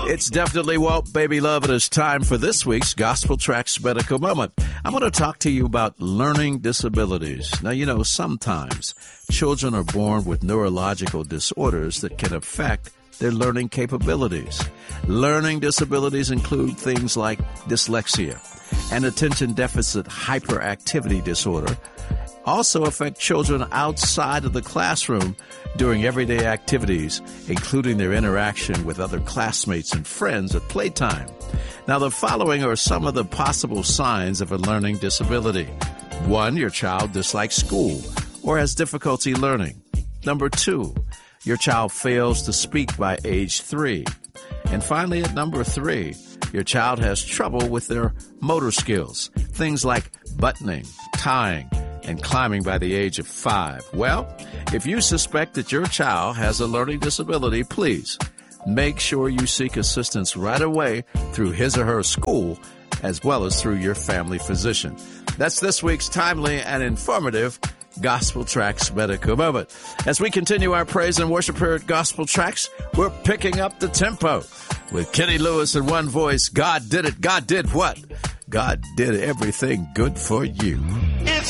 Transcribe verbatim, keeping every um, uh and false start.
It's definitely Walt, baby love, and it's time for this week's Gospel Tracks Medical Moment. I'm going to talk to you about learning disabilities. Now, you know, sometimes children are born with neurological disorders that can affect their learning capabilities. Learning disabilities include things like dyslexia and attention deficit hyperactivity disorder. Also affect children outside of the classroom during everyday activities, including their interaction with other classmates and friends at playtime. Now, the following are some of the possible signs of a learning disability. One, your child dislikes school or has difficulty learning. Number two, your child fails to speak by age three. And finally, at number three, your child has trouble with their motor skills, things like buttoning, tying, and climbing by the age of five. Well, if you suspect that your child has a learning disability, please make sure you seek assistance right away through his or her school, as well as through your family physician. That's this week's timely and informative Gospel Tracks Medical Moment. As we continue our praise and worship here at Gospel Tracks, we're picking up the tempo with Kenny Lewis in one voice. God did it. God did what? God did everything good for you. It's